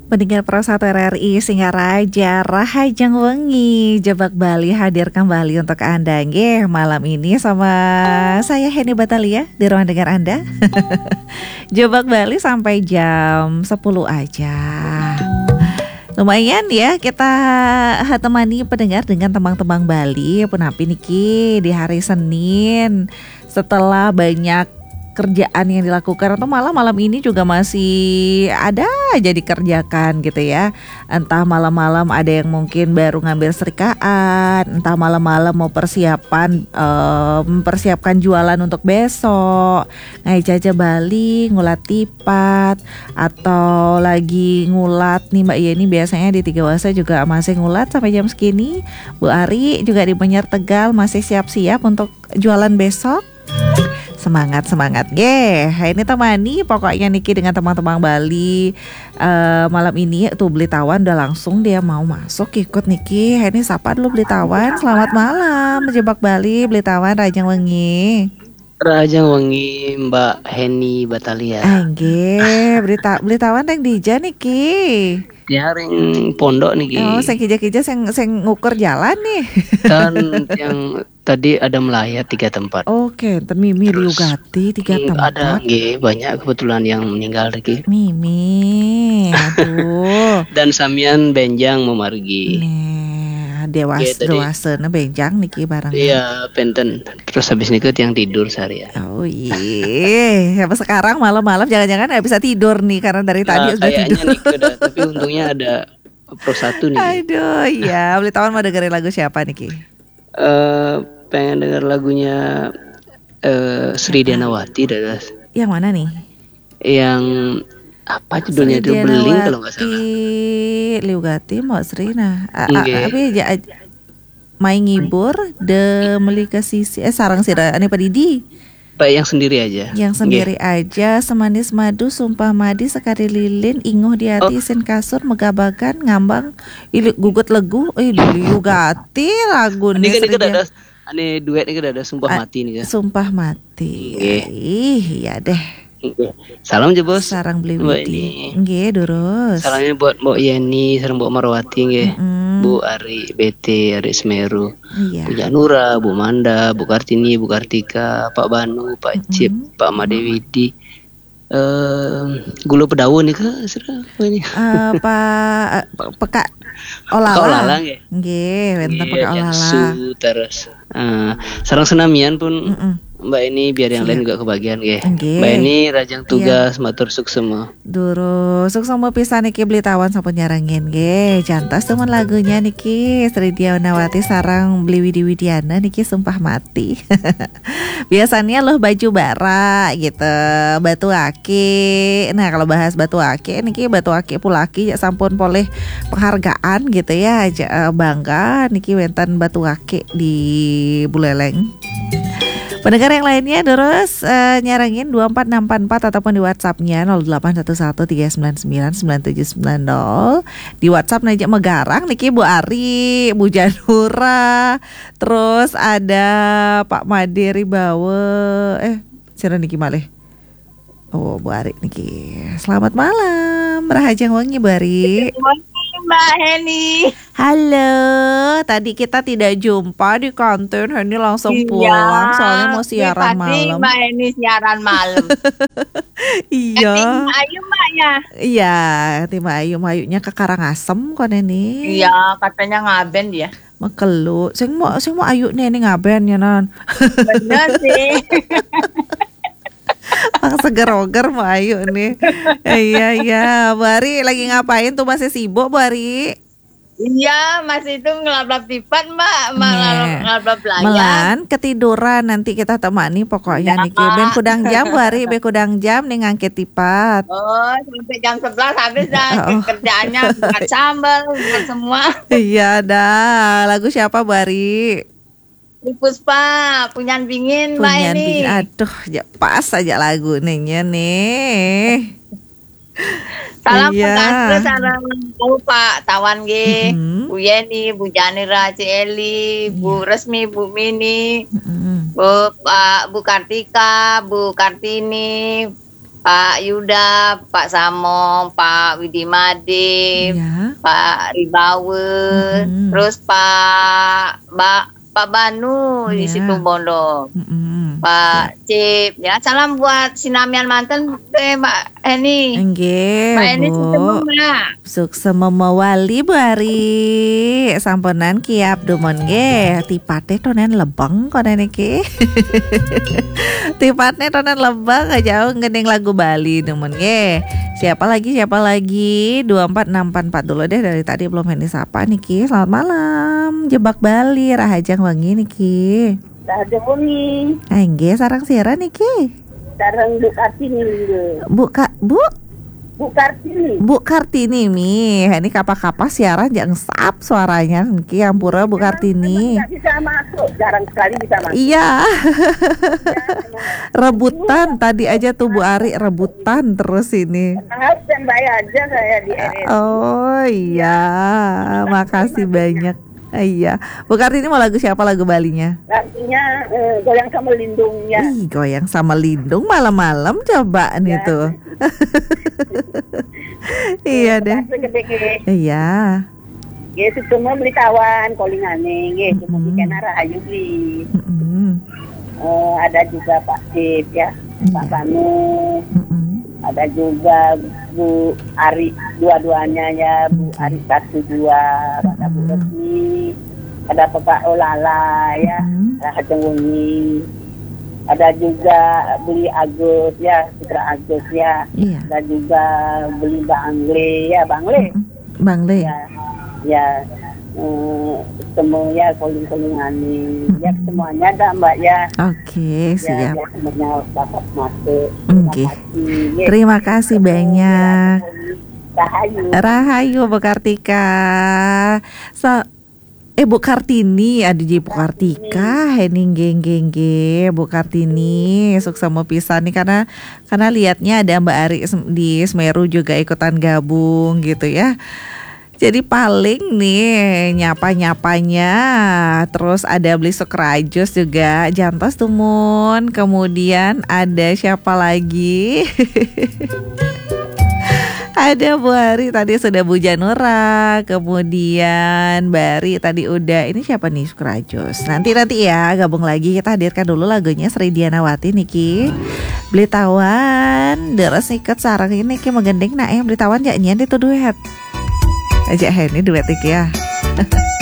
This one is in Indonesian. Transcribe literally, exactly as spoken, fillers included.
Pendengar Pro satu R R I Singaraja Rahajang Wengi Jebak Bali hadir kembali untuk Anda nggih malam ini sama saya Heni Batalia di ruang dengar Anda. Jebak Bali sampai jam sepuluh aja. Lumayan ya kita temani pendengar dengan tembang-tembang Bali Punapi niki di hari Senin setelah banyak kerjaan yang dilakukan atau malah malam ini juga masih ada aja dikerjakan gitu ya. Entah malam-malam ada yang mungkin baru ngambil serikaan, entah malam-malam mau persiapan uh, mempersiapkan jualan untuk besok, ngai jaja Bali, ngulat tipat, atau lagi ngulat nih Mbak Yeni biasanya di Tiga Wasa juga masih ngulat sampai jam segini. Bu Ari juga di Banjar Tegal masih siap-siap untuk jualan besok. Semangat semangat ge. Ini temani pokoknya Niki dengan teman-teman Bali uh, malam ini tuh Blitawan udah langsung dia mau masuk ikut Niki. Ini sapa dulu Blitawan. Selamat malam Jebak Bali Blitawan Rajang Wengi. Rajang Wengi Mbak Heni Batalia. Angge Blita Blitawan yang dija Niki. Ya ring pondok nih. Oh, saya kija-kija saya ngukur jalan nih. Dan yang tadi ada melayat tiga tempat. Oke, okay, Mimi Liugati tiga tempat. Ada nggih banyak kebetulan yang meninggal lagi. Mimi, aduh. Dan Samian Benjang memargi. Nih, dewas ya, dewasa nah Benjang niki bareng. Iya, penten. Terus habis nikah yang tidur seharian. Oh iya, apa sekarang malam-malam jangan-jangan nggak bisa tidur nih karena dari nah, tadi sudah tidur. Nikah dah, tapi untungnya ada Pro satu nih. Aduh, iya. Blitawan mau dengerin lagu siapa niki? Uh, pengen denger lagunya uh, Sri Dianawati dah. Yang mana nih? Yang apa judulnya itu Beling kalau nggak salah. Liugati mau Sri nah. Tapi ya Mai Ngibur de Melika Sisi eh sarang sira ane Padidi. Pak yang sendiri aja. Yang sendiri Nge. aja semanis madu sumpah madi sekali lilin inguh di hati oh. Isin kasur megabagan ngambang ili gugut legu eh Liugati lagu nih. Ini kan ada ane duet ini ada sumpah A, mati nih kan. Sumpah mati. Ih, iya deh. Salam aja bos. Sarang beli Widi. Nggih, durus. Salamnya buat Mbok Yeni, sareng Mbok Marwati nggih. Mm-hmm. Bu Ari B T, Ari Semeru. Iya. Bu Janura, Bu Manda, Bu Kartini, Bu Kartika, Pak Banu, Pak mm-hmm. Cip, Pak Madewidi. Eh, uh, Gula Pedawo nih ke sira ini. Uh, Pak Peka Olala. Olala nggih. Nggih, wenten Peka Olala. Terus. Uh, sareng senamian pun mm-mm. Mbak ini biar yang Siap. lain juga kebagian ya. Okay. Mbak ini rajang tugas, yeah. matur suksema. Duru, suksema pisan niki Blitawan sampun nyarengin nggih. Jantos temen lagunya niki Sri Dianawati sarang Bli Widi Widiana niki sumpah mati. Biasanya loh baju bara gitu, batu aki. Nah, kalau bahas batu aki niki batu aki pulaki ya sampun poleh penghargaan gitu ya. Bangga niki wenten batu aki di Buleleng. Pendengar yang lainnya terus uh, nyarangin dua empat enam empat empat ataupun di WhatsApp-nya nol delapan satu satu tiga sembilan sembilan sembilan tujuh sembilan nol. Di WhatsApp Najak Megarang niki Bu Ari, Bu Janura, terus ada Pak Made Ribawe. Eh, sira niki malih. Oh, Bu Ari niki. Selamat malam, Rahajang Wengi Bu Ari. Mbak Heni. Halo, tadi kita tidak jumpa di kantin. Heni langsung iya, pulang soalnya mau siaran malam. Mbak Heni siaran malam. Iya. Tim Ayu Mbak ya. Iya, tim Ayu Mayunya ke Karangasem kon ini. Iya, katanya ngaben dia. Makelu, sing mau sing mau Ayu nih ngaben ya nan. Bener sih. Bang seger-oger mau Ayu nih. Iya iya, Bu Ari lagi ngapain tuh, masih sibuk Bu Ari? Iya, masih itu ngelap-lap tipat Mbak, ngelap-lap layar. Melan ketiduran nanti kita temani pokoknya nih. Ben kudang jam Bu Ari, be kudang jam nih ngangkit tipat. Oh, sampai jam sebelas habis dah oh. Kerjaannya buat sambal, buat semua. Iya dah, lagu siapa Bu Ari? Puspa, Punyan Bingin Mbak ini. Aduh, ya pas aja lagu nengnya nih. Salam iya. Terus salam Bu Pak Tawan G, mm-hmm. Bu Yeni, Bu Janira, Ci Eli, yeah. Bu Resmi, Bu Mini, mm-hmm. Bu Pak Bu Kartika, Bu Kartini, Pak Yuda, Pak Samong, Pak Widimade, Iya. Pak Ribawe, Mm-mm. terus Pak ba, Pak Banu di Iya. situ Bondo, Mm-mm. Pak Cip. Ya, salam buat Sinamian Manten, eh, Mbak Eni. Enggih, Mbak Eni Bu. setemuna. Sukses memawali Bu Ari. Sampenan kiap dumon nggih. Tipate tonen lebeng konen iki. Tipatnya tonen lebeng aja ngening lagu Bali dumon nggih. Siapa lagi? Siapa lagi? dua empat enam empat empat dulu deh, dari tadi belum Hendy sapa niki. Selamat malam. Jebak Bali Rahajang Wangi niki. Ada wengi, Enggih sarang siaran niki. sarang Bu Kartini, Bu Kak, Bu Bu Kartini. Bu Kartini mi, ini kapak-kapak siaran jangan sap suaranya niki ampura Bu Kartini. Nggak bisa masuk, jarang sekali bisa masuk. Iya. Rebutan tadi aja tuh Bu Ari rebutan terus ini. Harus standby aja saya di R R I. Oh iya, makasih banyak. Iya, Bu Kartini mau lagu siapa lagu Balinya? Artinya eh, goyang sama lindungnya. Ih, goyang sama lindung malam-malam coba nih Ya. tuh. Iya deh. Gede-gede. Iya. Gitu cuma beli tawan kolingane, gitu cuma Mm-mm. bikin rahayu beli. Mm-mm. Eh, ada juga Pak Cip ya, Pak Iya. Banu. Mm-mm. Ada juga Bu Ari, dua-duanya ya, Bu Oke. Ari satu dua, ada Bu Mm. Resmi, ada Bapak Olala ya, Mm. ada Hajeng Wengi, ada juga beli Agus ya, Putra Agus ya, Iya. ada juga beli Bangle ya, Bangle Mm-mm. Bang Le. ya, ya eh, ketemu ya koling-kolingan ya semuanya ada Mbak ya. Oke, Ya, siap. ya, semuanya dapat masuk. Oke. Terima kasih. Ya. Terima kasih banyak. Rahayu. Rahayu Bu Kartika. So, eh Bu Kartini, ada di Bu Kartika, hening geng geng ge, Bu Kartini, sukses mau pisah nih karena karena liatnya ada Mbak Ari Sem- di Semeru juga ikutan gabung gitu ya. Jadi paling nih nyapa-nyapanya, terus ada beli Sukrajos juga, Jantos Tumun, kemudian ada siapa lagi? Ada Bu Ari, tadi sudah Bu Janura, kemudian Bari tadi udah. Ini siapa nih Sukrajos? Nanti-nanti ya gabung lagi, kita hadirkan dulu lagunya Sri Dianawati niki. Beli tawan, deres iket sarang ini ki menggendeng nae beli tawan ya nyen itu duet. Aja ini duet iki ya.